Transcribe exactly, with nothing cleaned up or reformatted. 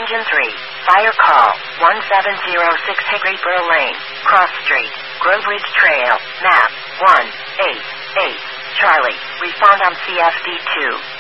Engine three. Fire call. one seven zero six Hickoryville Lane, Cross Street, Grove Ridge Trail, map one eight eight. Charlie, respond on C F D two.